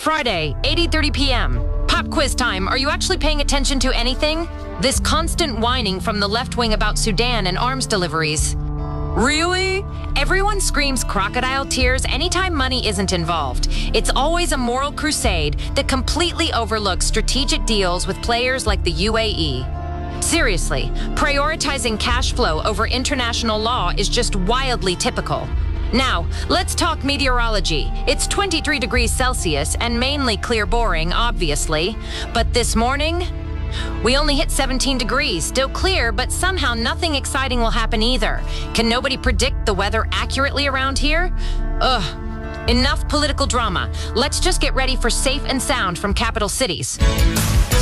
Friday, 8:30 p.m. Pop quiz time. Are you actually paying attention to anything? This constant whining from the left wing about Sudan and arms deliveries. Really? Everyone screams crocodile tears anytime money isn't involved. It's always a moral crusade that completely overlooks strategic deals with players like the UAE. Seriously, prioritizing cash flow over international law is just wildly typical. Now, let's talk meteorology. It's 23 degrees Celsius and mainly clear boring, obviously. But this morning, we only hit 17 degrees, still clear, but somehow nothing exciting will happen either. Can nobody predict the weather accurately around here? Ugh. Enough political drama. Let's just get ready for safe and sound from capital cities.